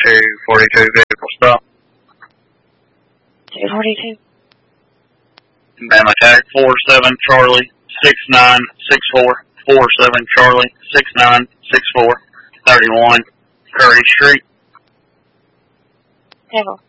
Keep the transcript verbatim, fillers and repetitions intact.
two forty-two vehicle stop. two forty-two. Bama tag four seven Charlie six nine six four. four seven Charlie six nine six four. thirty-one Curry Street. Table.